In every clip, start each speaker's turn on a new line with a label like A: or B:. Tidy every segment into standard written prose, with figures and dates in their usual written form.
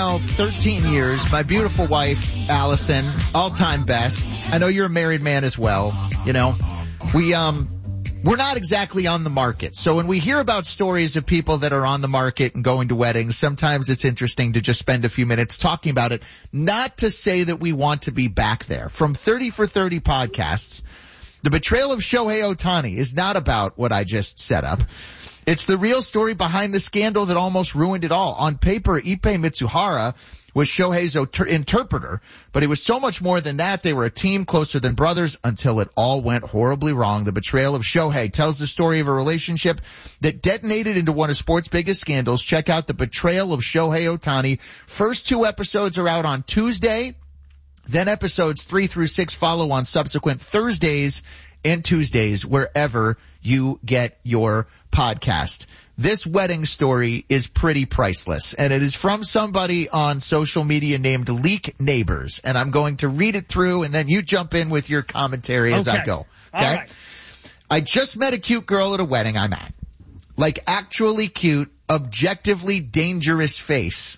A: now 13 years. My beautiful wife, Allison, all-time best. I know you're a married man as well. You know, we're not exactly on the market. So when we hear about stories of people that are on the market and going to weddings, sometimes it's interesting to just spend a few minutes talking about it. Not to say that we want to be back there. From 30 for 30 podcasts, the betrayal of Shohei Ohtani is not about what I just set up. It's the real story behind the scandal that almost ruined it all. On paper, Ippei Mitsuhara was Shohei's interpreter, but it was so much more than that. They were a team closer than brothers until it all went horribly wrong. The betrayal of Shohei tells the story of a relationship that detonated into one of sports' biggest scandals. Check out The Betrayal of Shohei Ohtani. First 2 episodes are out on Tuesday. Then episodes 3 through 6 follow on subsequent Thursdays and Tuesdays, wherever you get your podcast. This wedding story is pretty priceless, and it is from somebody on social media named Leak Neighbors, and I'm going to read it through, and then you jump in with your commentary as I go. Okay?
B: All right.
A: I just met a cute girl at a wedding I'm at. Like, actually cute, objectively dangerous face.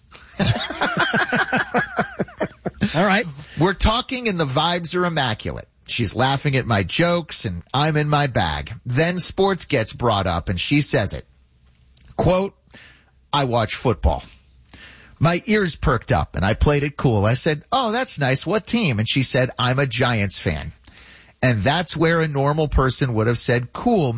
B: All right.
A: We're talking and the vibes are immaculate. She's laughing at my jokes and I'm in my bag. Then sports gets brought up and she says it. Quote, I watch football. My ears perked up and I played it cool. I said, oh, that's nice. What team? And she said, I'm a Giants fan. And that's where a normal person would have said, cool.